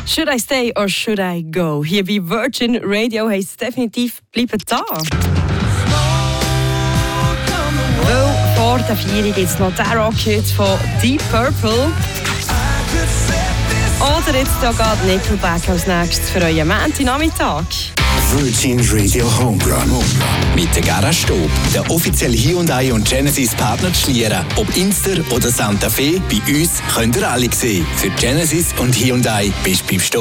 Should I stay or should I go? Hier bei Virgin Radio heisst es definitiv «Bleiben da». Weil vor der 4 gibt es noch den Rocket von Deep Purple. Oder jetzt da geht Nickelback als nächstes für euren Montagnachmittag. Virgin Radio Homerun. Mit der Garage Stob, der offizielle Hyundai und Genesis Partner zu Schlieren. Ob Inster oder Santa Fe, bei uns könnt ihr alle sehen. Für Genesis und Hyundai bist du beim Stob.